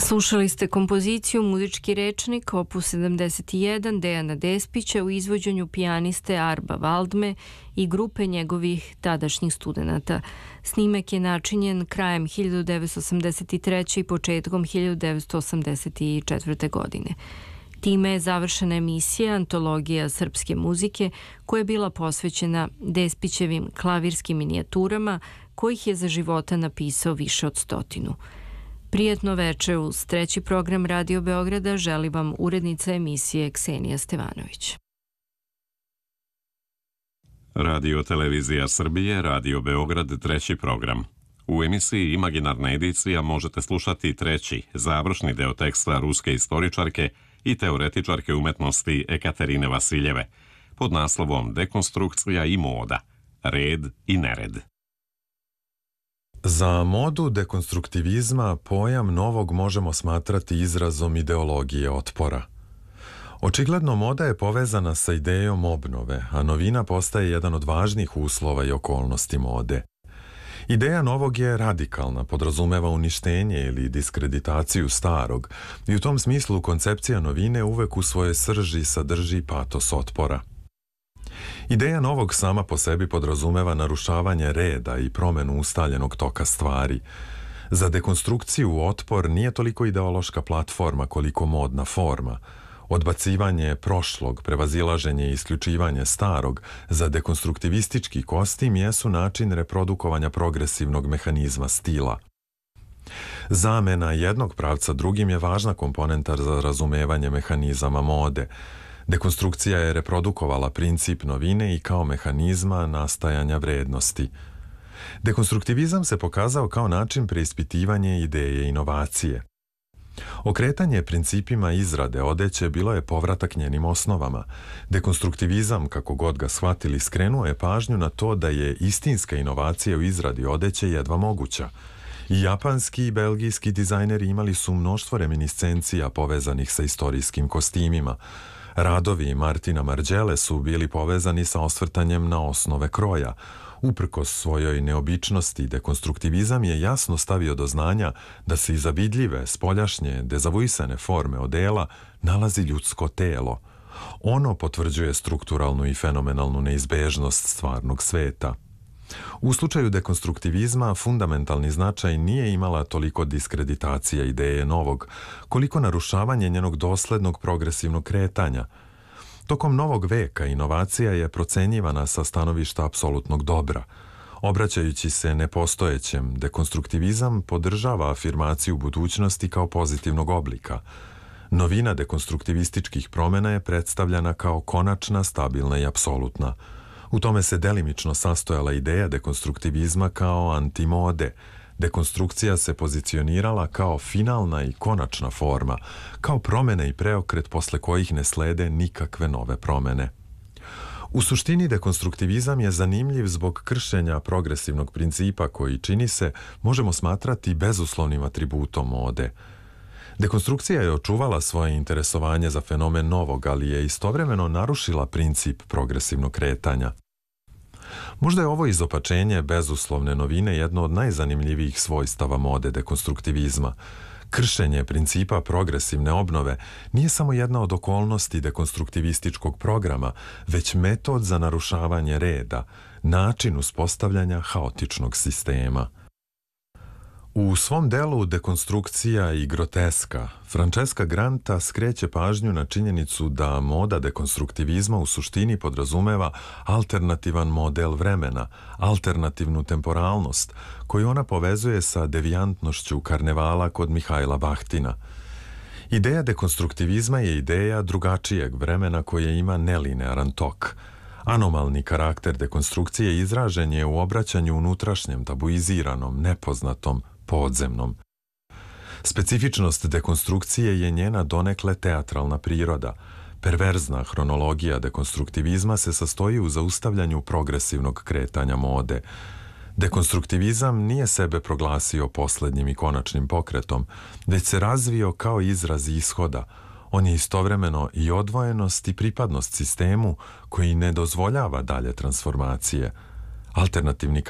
Slušali ste kompoziciju Muzički rečnik opus 71 Dejana Despića u izvođenju pijaniste Arba Valdme i grupe njegovih tadašnjih studenata. Snimak je načinjen krajem 1983. i početkom 1984. godine. Time je završena emisija Antologija srpske muzike koja je bila posvećena Despićevim klavirskim minijaturama kojih je za života napisao više od 100. Prijetno veče uz treći program Radio Beograda želi vam urednica emisije Ksenija Stevanović. Radio Televizija Srbije, Radio Beograd, treći program. U emisiji Imaginarna edicija možete slušati treći, završni deo teksta ruske istoričarke i teoretičarke umetnosti Ekaterine Vasiljeve pod naslovom Dekonstrukcija i moda, red i nered. Za modu dekonstruktivizma pojam novog možemo smatrati izrazom ideologije otpora. Očigledno moda je povezana sa idejom obnove, a novina postaje jedan od važnih uslova i okolnosti mode. Ideja novog je radikalna, podrazumeva uništenje ili diskreditaciju starog i u tom smislu koncepcija novine uvek u svojoj srži sadrži patos otpora. Ideja novog sama po sebi podrazumeva narušavanje reda i promenu ustaljenog toka stvari. Za dekonstrukciju otpor nije toliko ideološka platforma koliko modna forma. Odbacivanje prošlog, prevazilaženje i isključivanje starog za dekonstruktivistički kostim jesu način reprodukovanja progresivnog mehanizma stila. Zamena jednog pravca drugim je važna komponenta za razumevanje mehanizama mode. Dekonstrukcija je reprodukovala princip novine i kao mehanizma nastajanja vrednosti. Dekonstruktivizam se pokazao kao način preispitivanja ideje inovacije. Okretanje principima izrade odeće bilo je povratak njenim osnovama. Dekonstruktivizam, kako god ga shvatili, skrenuo je pažnju na to da je istinska inovacija u izradi odeće jedva moguća. I japanski i belgijski dizajneri imali su mnoštvo reminiscencija povezanih sa istorijskim kostimima. Radovi Martina Marđele su bili povezani sa osvrtanjem na osnove kroja. Uprkos svojoj neobičnosti, dekonstruktivizam je jasno stavio do znanja da se iza vidljive, spoljašnje, dezavuisane forme odela nalazi ljudsko telo. Ono potvrđuje strukturalnu i fenomenalnu neizbežnost stvarnog sveta. U slučaju dekonstruktivizma fundamentalni značaj nije imala toliko diskreditacija ideje novog, koliko narušavanje njenog doslednog progresivnog kretanja. Tokom novog veka inovacija je procenjivana sa stanovišta apsolutnog dobra. Obraćajući se nepostojećem, dekonstruktivizam podržava afirmaciju budućnosti kao pozitivnog oblika. Novina dekonstruktivističkih promjena je predstavljena kao konačna, stabilna i apsolutna. U tome se delimično sastojala ideja dekonstruktivizma kao antimode. Dekonstrukcija se pozicionirala kao finalna i konačna forma, kao promjene i preokret posle kojih ne slede nikakve nove promjene. U suštini dekonstruktivizam je zanimljiv zbog kršenja progresivnog principa koji, čini se, možemo smatrati bezuslovnim atributom mode. Dekonstrukcija je očuvala svoje interesovanje za fenomen novog, ali je istovremeno narušila princip progresivnog kretanja. Možda je ovo izopačenje bezuslovne novine jedno od najzanimljivijih svojstava mode dekonstruktivizma. Kršenje principa progresivne obnove nije samo jedna od okolnosti dekonstruktivističkog programa, već metod za narušavanje reda, način uspostavljanja haotičnog sistema. U svom delu Dekonstrukcija i groteska, Francesca Granta skreće pažnju na činjenicu da moda dekonstruktivizma u suštini podrazumeva alternativan model vremena, alternativnu temporalnost, koju ona povezuje sa devijantnošću karnevala kod Mihajla Bahtina. Ideja dekonstruktivizma je ideja drugačijeg vremena koje ima nelinearan tok. Anomalni karakter dekonstrukcije izražen je u obraćanju unutrašnjem, tabuiziranom, nepoznatom, podzemnom. Specifičnost dekonstrukcije je njena donekle teatralna priroda. Perverzna hronologija dekonstruktivizma se sastoji u zaustavljanju progresivnog kretanja mode. Dekonstruktivizam nije sebe proglasio poslednjim i konačnim pokretom, već se razvio kao izraz ishoda. On je istovremeno i odvojenost i pripadnost sistemu koji ne dozvoljava dalje transformacije. Alternativni